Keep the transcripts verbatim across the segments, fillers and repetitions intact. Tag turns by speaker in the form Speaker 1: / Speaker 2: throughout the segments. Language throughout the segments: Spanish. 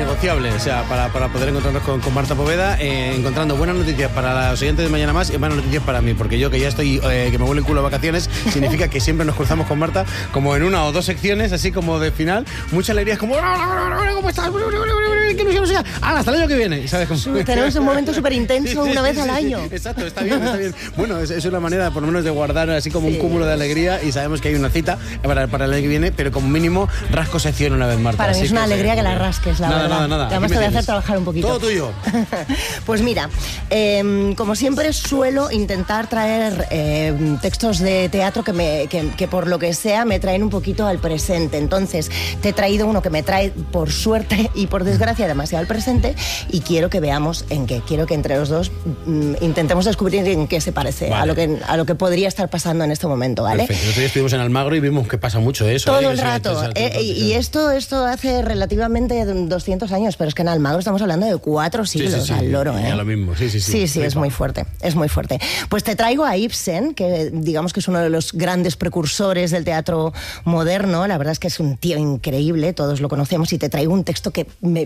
Speaker 1: innegociable, o sea, para, para poder encontrarnos con, con Marta Poveda, eh, encontrando buenas noticias para los oyentes de Mañana Más y buenas noticias para mí, porque yo que ya estoy, eh, que me vuelve el culo a vacaciones, significa que siempre nos cruzamos con Marta como en una o dos secciones, así como de final, mucha alegría, es como, ¿cómo estás? ¿Qué ilusión sea? Ah, hasta el año que viene, ¿sabes? Como...
Speaker 2: Tenemos un momento súper intenso
Speaker 1: sí, sí,
Speaker 2: una vez
Speaker 1: sí,
Speaker 2: al
Speaker 1: sí,
Speaker 2: año.
Speaker 1: Sí, exacto, está bien, está bien. Bueno, es, es una manera, por lo menos, de guardar así como sí. un cúmulo de alegría, y sabemos que hay una cita para, para el año que viene, pero como mínimo rasco sección una vez, Marta.
Speaker 2: Para mí es una que alegría que la rasques, la
Speaker 1: nada,
Speaker 2: verdad.
Speaker 1: Nada, nada,
Speaker 2: que además te voy a hacer trabajar un poquito.
Speaker 1: Todo tuyo.
Speaker 2: Pues mira, eh, como siempre suelo intentar traer eh, textos de teatro que, me, que, que por lo que sea me traen un poquito al presente. Entonces te he traído uno que me trae por suerte y por desgracia demasiado al presente, y quiero que veamos en qué. Quiero que entre los dos mm, intentemos descubrir en qué se parece, vale. a, lo que, a lo que podría estar pasando en este momento, ¿vale?
Speaker 1: Perfecto. Nosotros estuvimos en Almagro y vimos que pasa mucho eso.
Speaker 2: Todo
Speaker 1: ¿eh?
Speaker 2: el rato. Eh, y, y esto, esto hace relativamente doscientos años, pero es que en Almagro estamos hablando de cuatro siglos, sí, sí, sí. al loro, ¿eh?
Speaker 1: Ya lo mismo, sí, sí, sí.
Speaker 2: Sí, sí, sí es muy fuerte, es muy fuerte. Pues te traigo a Ibsen, que digamos que es uno de los grandes precursores del teatro moderno. La verdad es que es un tío increíble, todos lo conocemos, y te traigo un texto que me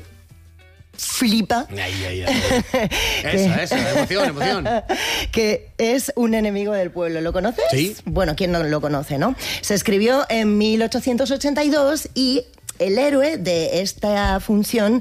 Speaker 2: flipa.
Speaker 1: Ay, ay, ay. Esa, esa, emoción, emoción.
Speaker 2: Que es Un enemigo del pueblo. ¿Lo conoces?
Speaker 1: Sí.
Speaker 2: Bueno, ¿quién no lo conoce, no? Se escribió en mil ochocientos ochenta y dos y el héroe de esta función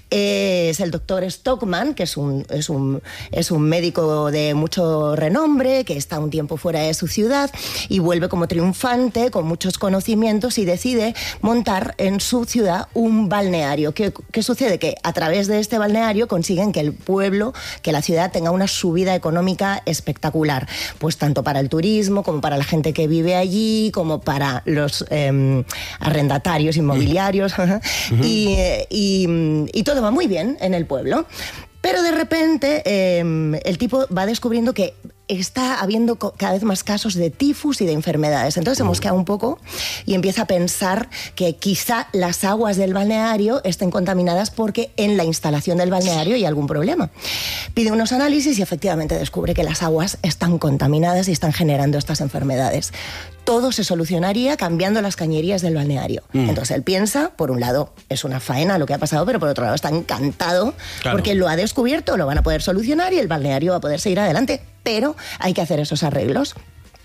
Speaker 2: es el doctor Stockman, que es un, es, un, es un médico de mucho renombre, que está un tiempo fuera de su ciudad y vuelve como triunfante, con muchos conocimientos, y decide montar en su ciudad un balneario. ¿Qué, qué sucede? Que a través de este balneario consiguen que el pueblo, que la ciudad tenga una subida económica espectacular, pues tanto para el turismo, como para la gente que vive allí, como para los eh, arrendatarios inmobiliarios. Uh-huh. y, y, y todo va muy bien en el pueblo, pero de repente eh, el tipo va descubriendo que está habiendo cada vez más casos de tifus y de enfermedades. Entonces se mosquea un poco y empieza a pensar que quizá las aguas del balneario estén contaminadas porque en la instalación del balneario hay algún problema. Pide unos análisis y efectivamente descubre que las aguas están contaminadas y están generando estas enfermedades. Todo se solucionaría cambiando las cañerías del balneario. Mm. Entonces él piensa, por un lado, es una faena lo que ha pasado, pero por otro lado está encantado, claro, porque lo ha descubierto, lo van a poder solucionar y el balneario va a poder seguir adelante. Pero hay que hacer esos arreglos.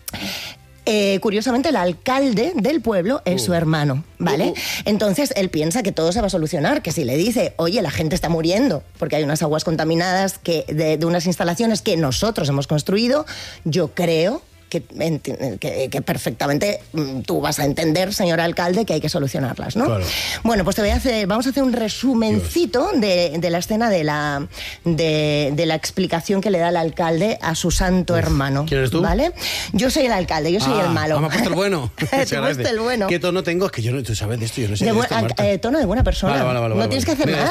Speaker 2: Eh, curiosamente, el alcalde del pueblo es uh. su hermano, ¿vale? Uh, uh. Entonces, él piensa que todo se va a solucionar, que si le dice, oye, la gente está muriendo porque hay unas aguas contaminadas que, de, de unas instalaciones que nosotros hemos construido, yo creo... Que, que, que perfectamente tú vas a entender, señor alcalde, que hay que solucionarlas, ¿no? Claro. Bueno, pues te voy a hacer, vamos a hacer un resumencito de, de la escena de la, de, de la explicación que le da el alcalde a su santo Uf. hermano.
Speaker 1: ¿Quién eres tú?
Speaker 2: ¿Vale? Yo soy el alcalde, yo soy
Speaker 1: ah,
Speaker 2: el malo.
Speaker 1: Ah, me ha puesto el bueno.
Speaker 2: Te he puesto el bueno.
Speaker 1: ¿Qué tono tengo? Es que yo no, tú sabes de esto, yo no sé
Speaker 2: de
Speaker 1: de
Speaker 2: bu-
Speaker 1: esto, Marta.
Speaker 2: Eh, tono de buena persona.
Speaker 1: Vale, vale, vale,
Speaker 2: no
Speaker 1: vale,
Speaker 2: tienes
Speaker 1: vale.
Speaker 2: que hacer
Speaker 1: Venga,
Speaker 2: nada.